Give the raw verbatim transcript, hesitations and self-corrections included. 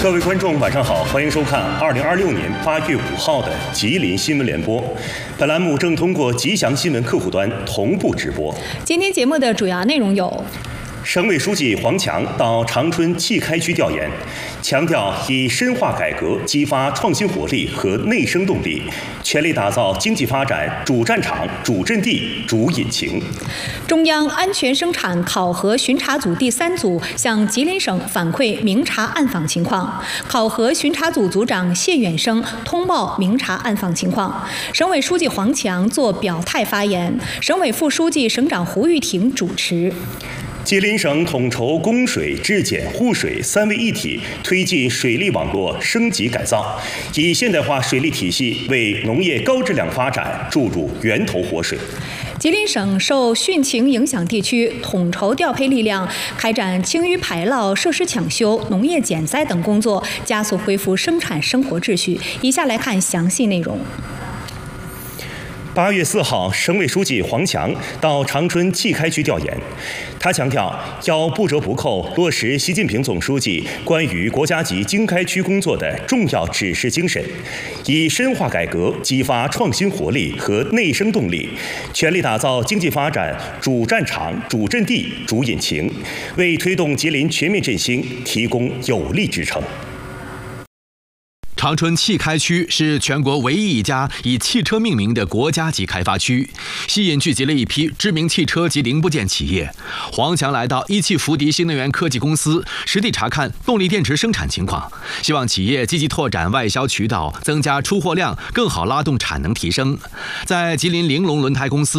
各位观众，晚上好，欢迎收看二零二六年八月五号的吉林新闻联播。本栏目正通过吉祥新闻客户端同步直播。 今天节目的主要内容有： 省委书记黄强到长春荠开区调研，强调以深化改革激发创新活力和内生动力，全力打造经济发展主战场、主阵地、主引擎。 中央安全生产考核巡查组第三组向吉林省反馈明察暗访情况，考核巡查组组长谢远生通报明察暗访情况。省委书记黄强作表态发言，省委副书记、省长胡玉婷主持。 吉林省统筹供水、治检、护水三位一体，推进水利网络升级改造，以现代化水利体系为农业高质量发展注入源头活水。 吉林省受汛情影响地区统筹调配力量，开展清淤排涝、设施抢修、农业减灾等工作，加速恢复生产生活秩序。以下来看详细内容。 八月四号，省委书记黄强到长春荠开区调研。他强调，要不折不扣落实习近平总书记关于国家级经开区工作的重要指示精神，以深化改革激发创新活力和内生动力，全力打造经济发展主战场、主阵地、主引擎，为推动吉林全面振兴提供有力支撑。 长春荠开区是全国唯一一家以汽车命名的国家级开发区，吸引聚集了一批知名汽车及零部件企业。黄强来到一汽福迪新能源科技公司，实地查看动力电池生产情况，希望企业积极拓展外销渠道，增加出货量，更好拉动产能提升。在吉林玲珑轮胎公司